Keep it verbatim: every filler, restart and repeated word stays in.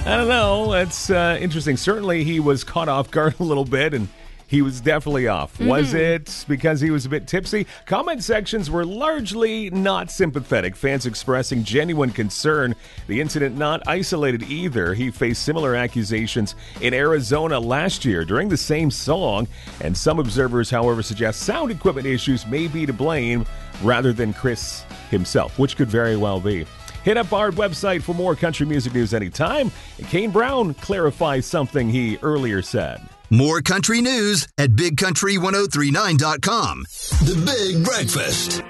I don't know. It's uh, interesting. Certainly, he was caught off guard a little bit, and he was definitely off. Mm-hmm. Was it because he was a bit tipsy? Comment sections were largely not sympathetic, fans expressing genuine concern. The incident not isolated either. He faced similar accusations in Arizona last year during the same song, and some observers, however, suggest sound equipment issues may be to blame rather than Chris himself, which could very well be. Hit up our website for more country music news anytime. And Kane Brown clarifies something he earlier said. More country news at big country ten thirty-nine dot com. The Big Breakfast.